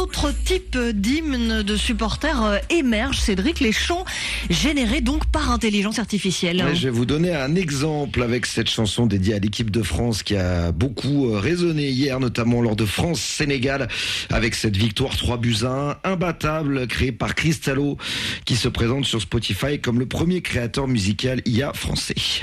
autre type d'hymne de supporters émerge, Cédric, les chants générés donc par intelligence artificielle. Ouais, je vais vous donner un exemple avec cette chanson dédiée à l'équipe de France qui a beaucoup résonné hier, notamment lors de France-Sénégal, avec cette victoire 3-1, imbattable, créée par Cristallo, qui se présente sur Spotify comme le premier créateur musical IA français.